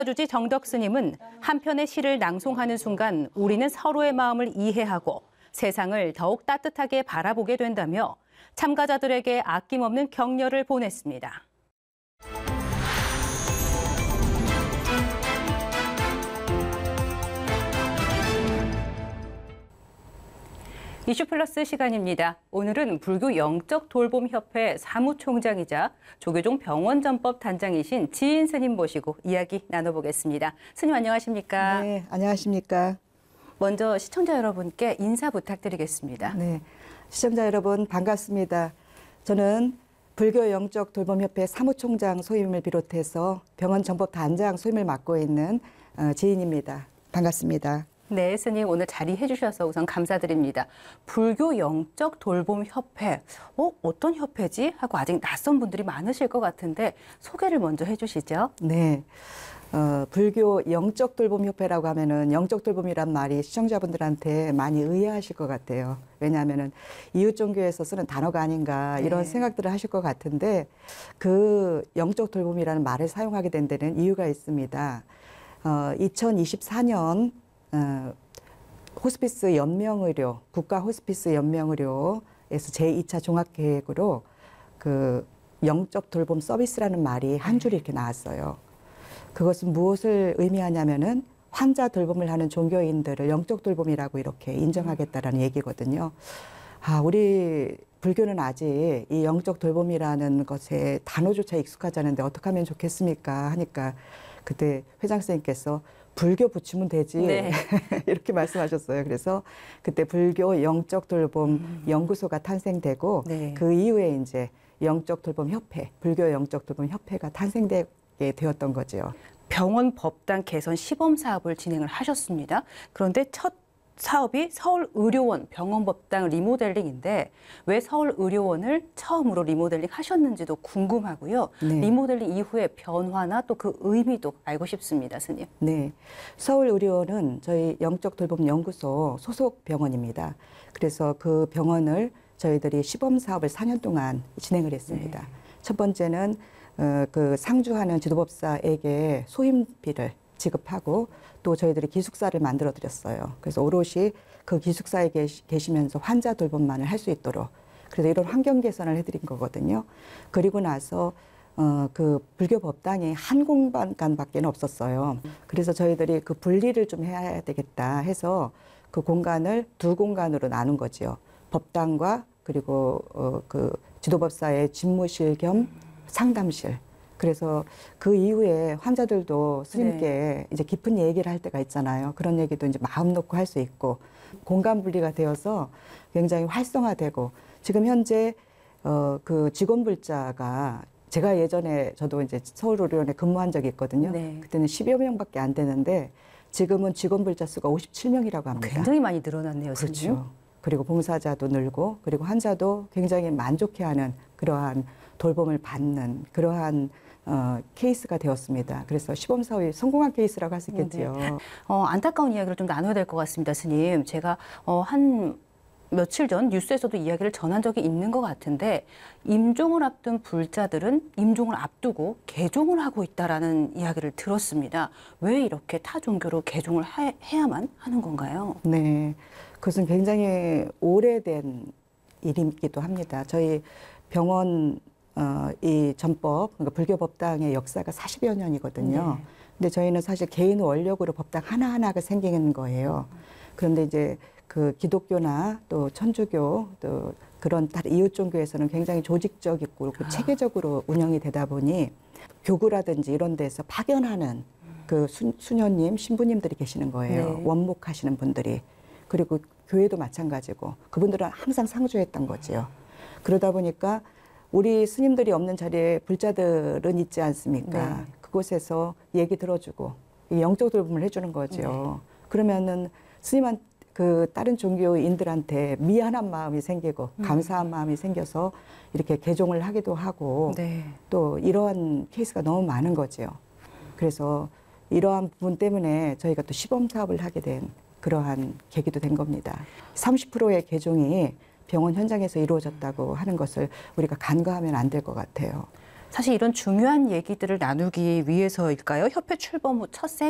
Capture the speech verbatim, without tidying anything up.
주지 정덕 스님은 한편의 시를 낭송하는 순간 우리는 서로의 마음을 이해하고 세상을 더욱 따뜻하게 바라보게 된다며 참가자들에게 아낌없는 격려를 보냈습니다. 이슈플러스 시간입니다. 오늘은 불교 영적돌봄협회 사무총장이자 조계종 병원전법 단장이신 지인 스님 모시고 이야기 나눠보겠습니다. 스님 안녕하십니까? 네, 안녕하십니까? 먼저 시청자 여러분께 인사 부탁드리겠습니다. 네, 시청자 여러분 반갑습니다. 저는 불교 영적돌봄협회 사무총장 소임을 비롯해서 병원전법 단장 소임을 맡고 있는 지인입니다. 반갑습니다. 네, 스님 오늘 자리해 주셔서 우선 감사드립니다. 불교 영적 돌봄 협회, 어, 어떤 협회지? 하고 아직 낯선 분들이 많으실 것 같은데 소개를 먼저 해주시죠. 네, 어, 불교 영적 돌봄 협회라고 하면은 영적 돌봄이란 말이 시청자분들한테 많이 의아하실 것 같아요. 왜냐하면은 이웃 종교에서 쓰는 단어가 아닌가 이런 네. 생각들을 하실 것 같은데 그 영적 돌봄이라는 말을 사용하게 된 데는 이유가 있습니다. 어, 이천이십사 년 어, 호스피스 연명의료, 국가 호스피스 연명의료에서 제이 차 종합계획으로 그 영적 돌봄 서비스라는 말이 한 줄 이렇게 나왔어요. 그것은 무엇을 의미하냐면은 환자 돌봄을 하는 종교인들을 영적 돌봄이라고 이렇게 인정하겠다라는 얘기거든요. 아, 우리 불교는 아직 이 영적 돌봄이라는 것에 단어조차 익숙하지 않은데 어떻게 하면 좋겠습니까? 하니까 그때 회장 선생님께서 불교 붙이면 되지 네. 이렇게 말씀하셨어요. 그래서 그때 불교 영적 돌봄 음. 연구소가 탄생되고 네. 그 이후에 이제 영적 돌봄 협회, 불교 영적 돌봄 협회가 탄생되게 되었던 거죠. 병원 법당 개선 시범 사업을 진행을 하셨습니다. 그런데 첫 사업이 서울의료원 병원법당 리모델링인데 왜 서울의료원을 처음으로 리모델링 하셨는지도 궁금하고요. 네. 리모델링 이후의 변화나 또 그 의미도 알고 싶습니다, 스님. 네, 서울의료원은 저희 영적돌봄연구소 소속 병원입니다. 그래서 그 병원을 저희들이 시범 사업을 사 년 동안 진행을 했습니다. 네. 첫 번째는 어, 그 상주하는 지도법사에게 소임비를 지급하고 또 저희들이 기숙사를 만들어 드렸어요. 그래서 오롯이 그 기숙사에 계시, 계시면서 환자 돌봄만을 할 수 있도록 그래서 이런 환경 개선을 해드린 거거든요. 그리고 나서 어, 그 불교 법당이 한 공간밖에 없었어요. 그래서 저희들이 그 분리를 좀 해야 되겠다 해서 그 공간을 두 공간으로 나눈 거지요. 법당과 그리고 어, 그 지도법사의 집무실 겸 상담실. 그래서 그 이후에 환자들도 스님께 네. 이제 깊은 얘기를 할 때가 있잖아요. 그런 얘기도 이제 마음 놓고 할 수 있고 공간 분리가 되어서 굉장히 활성화되고 지금 현재 어, 그 직원불자가 제가 예전에 저도 이제 서울의료원에 근무한 적이 있거든요. 네. 그때는 십여 명밖에 안 되는데 지금은 직원불자 수가 오십칠 명이라고 합니다. 굉장히 많이 늘어났네요. 그렇죠. 스님. 그리고 봉사자도 늘고 그리고 환자도 굉장히 만족해하는 그러한 돌봄을 받는 그러한 어, 케이스가 되었습니다. 그래서 시범 사업이 성공한 케이스라고 할 수 있겠지요. 네. 어, 안타까운 이야기를 좀 나눠야 될 것 같습니다, 스님. 제가 어, 한 며칠 전 뉴스에서도 이야기를 전한 적이 있는 것 같은데 임종을 앞둔 불자들은 임종을 앞두고 개종을 하고 있다라는 이야기를 들었습니다. 왜 이렇게 타 종교로 개종을 하, 해야만 하는 건가요? 네, 그것은 굉장히 오래된 일이기도 합니다. 저희 병원 어, 이 전법, 그러니까 불교 법당의 역사가 사십여 년이거든요. 네. 근데 저희는 사실 개인 원력으로 법당 하나하나가 생기는 거예요. 그런데 이제 그 기독교나 또 천주교 또 그런 다른 이웃 종교에서는 굉장히 조직적이고 아. 체계적으로 운영이 되다 보니 교구라든지 이런 데서 파견하는 그 수, 수녀님, 신부님들이 계시는 거예요. 네. 원목하시는 분들이. 그리고 교회도 마찬가지고 그분들은 항상 상주했던 거지요. 그러다 보니까 우리 스님들이 없는 자리에 불자들은 있지 않습니까? 네. 그곳에서 얘기 들어주고 영적 돌봄을 해주는 거죠. 네. 그러면은 스님한 그 다른 종교인들한테 미안한 마음이 생기고 음. 감사한 마음이 생겨서 이렇게 개종을 하기도 하고 네. 또 이러한 케이스가 너무 많은 거죠. 그래서 이러한 부분 때문에 저희가 또 시범 사업을 하게 된 그러한 계기도 된 겁니다. 삼십 퍼센트의 개종이 병원 현장에서 이루어졌다고 하는 것을 우리가 간과하면 안 될 것 같아요. 사실 이런 중요한 얘기들을 나누기 위해서일까요? 협회 출범 후 첫